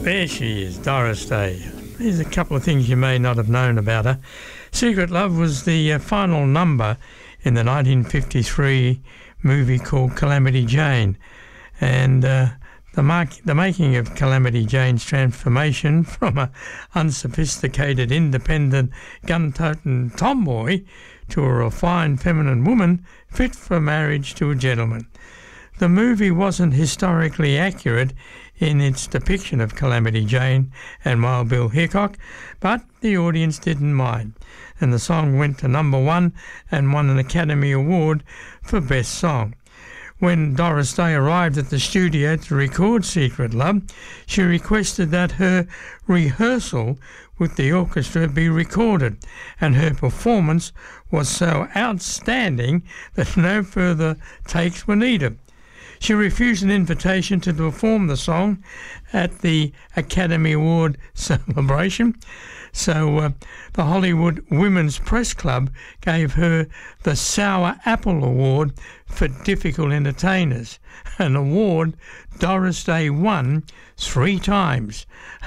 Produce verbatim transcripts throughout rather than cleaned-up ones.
There she is, Doris Day. Here's a couple of things you may not have known about her. Secret Love was the uh, final number in the nineteen fifty-three movie called Calamity Jane. And uh, the, mark, the making of Calamity Jane's transformation from an unsophisticated, independent, gun-toting tomboy to a refined feminine woman fit for marriage to a gentleman. The movie wasn't historically accurate in its depiction of Calamity Jane and Wild Bill Hickok, but the audience didn't mind, and the song went to number one and won an Academy Award for Best Song. When Doris Day arrived at the studio to record Secret Love, she requested that her rehearsal with the orchestra be recorded, and her performance was so outstanding that no further takes were needed. She refused an invitation to perform the song at the Academy Award celebration, so uh, the Hollywood Women's Press Club gave her the Sour Apple Award for Difficult Entertainers, an award Doris Day won three times.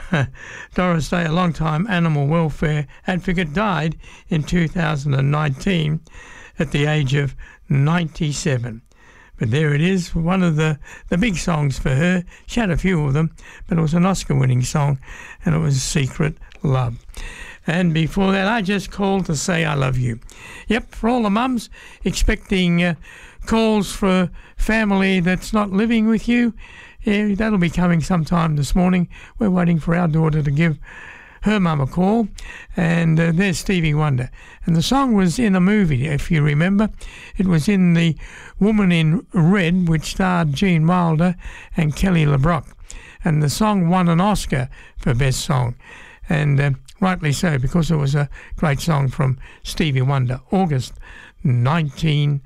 Doris Day, a long-time animal welfare advocate, died in two thousand nineteen at the age of ninety-seven. But there it is, one of the, the big songs for her. She had a few of them, but it was an Oscar-winning song, and it was Secret Love. And before that, I just called to say I love you. Yep, for all the mums expecting uh, calls for family that's not living with you, yeah, that'll be coming sometime this morning. We're waiting for our daughter to give her mum a call, and uh, there's Stevie Wonder. And the song was in a movie, if you remember. It was in The Woman in Red, which starred Gene Wilder and Kelly LeBrock. And the song won an Oscar for Best Song, and uh, rightly so, because it was a great song from Stevie Wonder, August nineteen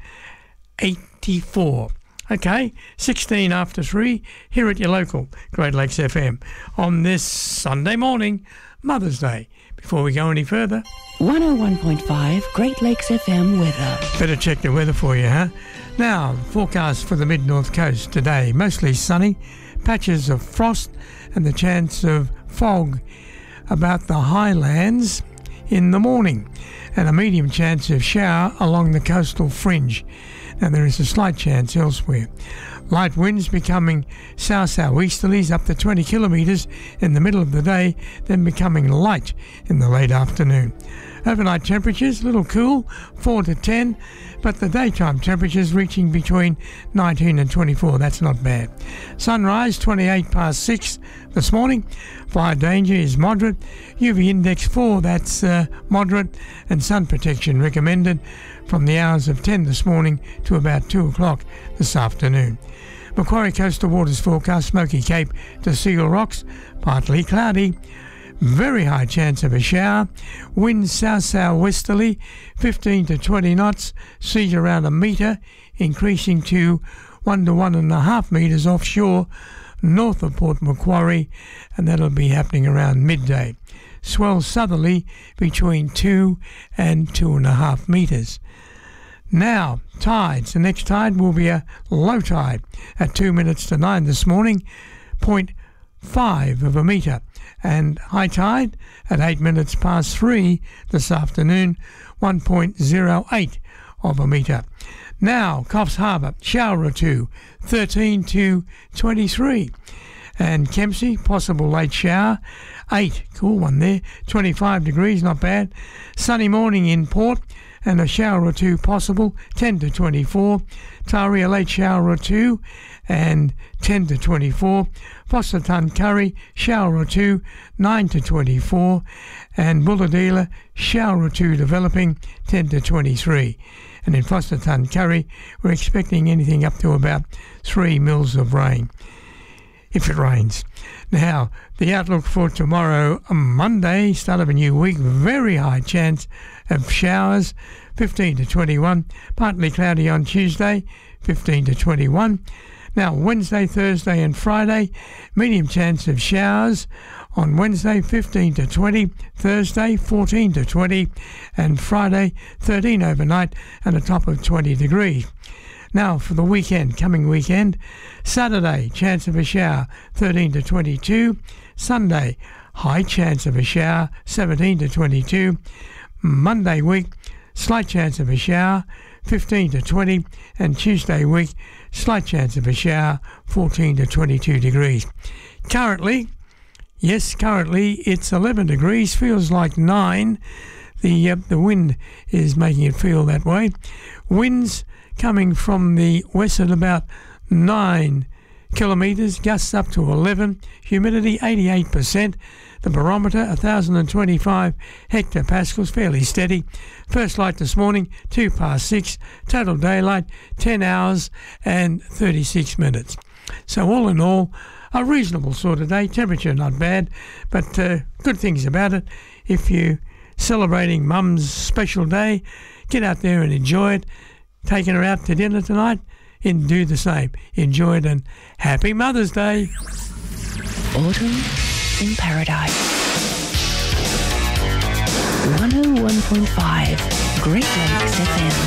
eighty-four. Okay, sixteen after three, here at your local Great Lakes F M on this Sunday morning, Mother's Day. Before we go any further, one oh one point five Great Lakes F M weather. Better check the weather for you, huh? Now, forecast for the mid-north coast today, mostly sunny, patches of frost and the chance of fog about the highlands in the morning, and a medium chance of shower along the coastal fringe. Now, there is a slight chance elsewhere. Light winds becoming south-southeasterlies up to twenty kilometres in the middle of the day, then becoming light in the late afternoon. Overnight temperatures, a little cool, four to ten, but the daytime temperatures reaching between nineteen and twenty-four. That's not bad. Sunrise, twenty-eight past six this morning. Fire danger is moderate. U V index four, that's uh, moderate. And sun protection recommended from the hours of ten this morning to about two o'clock this afternoon. Macquarie coastal waters forecast, Smoky Cape to Seal Rocks, partly cloudy. Very high chance of a shower. Winds south-southwesterly, fifteen to twenty knots. Seas around a metre, increasing to one to one and a half metres offshore, north of Port Macquarie, and that'll be happening around midday. Swell southerly between two and two and a half metres. Now, tides. The next tide will be a low tide at two minutes to nine this morning, point five of a metre. And high tide at eight minutes past three this afternoon, one point zero eight of a metre. Now, Coffs Harbour, shower or two, thirteen to twenty-three. And Kempsey, possible late shower, eight, cool one there, twenty-five degrees, not bad. Sunny morning in Port, and a shower or two possible, ten to twenty-four. Taree, a late shower or two, and ten to twenty-four. Foster Tuncurry, shower or two, nine to twenty-four. And Bulladila, shower or two developing, ten to twenty-three. And in Foster Tuncurry, we're expecting anything up to about three mils of rain, if it rains. Now, the outlook for tomorrow, Monday, start of a new week, very high chance of showers, fifteen to twenty-one. Partly cloudy on Tuesday, fifteen to twenty-one. Now, Wednesday, Thursday and Friday, medium chance of showers. On Wednesday, fifteen to twenty. Thursday, fourteen to twenty. And Friday, thirteen overnight and a top of twenty degrees. Now for the weekend, coming weekend, Saturday, chance of a shower, thirteen to twenty-two. Sunday, high chance of a shower, seventeen to twenty-two. Monday week, slight chance of a shower, fifteen to twenty. And Tuesday week, slight chance of a shower, fourteen to twenty-two degrees. Currently, yes, currently it's eleven degrees, feels like nine. The, uh, the wind is making it feel that way. Winds coming from the west at about nine kilometres, gusts up to eleven, humidity eighty-eight percent, the barometer one thousand twenty-five hectopascals, fairly steady. First light this morning, two past six, total daylight ten hours and thirty-six minutes. So all in all, a reasonable sort of day, temperature not bad, but uh, good things about it. If you're celebrating Mum's special day, get out there and enjoy it. Taking her out to dinner tonight, and do the same. Enjoy it, and happy Mother's Day. Autumn in Paradise. one oh one point five Great Lakes F M.